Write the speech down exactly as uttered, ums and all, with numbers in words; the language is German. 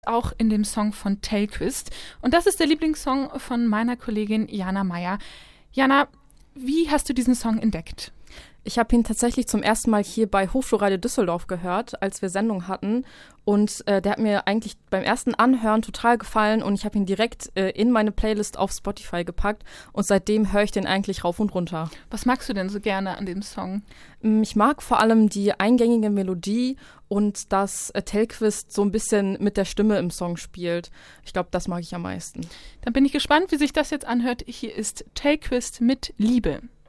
auch in dem Song von Tellqvist. Und das ist der Lieblingssong von meiner Kollegin Jana Meyer. Jana, wie hast du diesen Song entdeckt? Ich habe ihn tatsächlich zum ersten Mal hier bei Hochschulradio Düsseldorf gehört, als wir Sendung hatten. Und äh, der hat mir eigentlich beim ersten Anhören total gefallen und ich habe ihn direkt äh, in meine Playlist auf Spotify gepackt. Und seitdem höre ich den eigentlich rauf und runter. Was magst du denn so gerne an dem Song? Ich mag vor allem die eingängige Melodie und dass äh, Tellqvist so ein bisschen mit der Stimme im Song spielt. Ich glaube, das mag ich am meisten. Dann bin ich gespannt, wie sich das jetzt anhört. Hier ist Tellqvist mit Liebe.